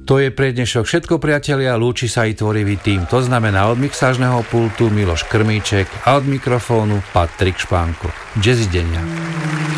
To je pre dnešok všetko, priatelia, lúči sa i tvorivý tým. To znamená od mixážneho pultu Miloš Krmíček a od mikrofónu Patrik Špánko. Jazzy denia.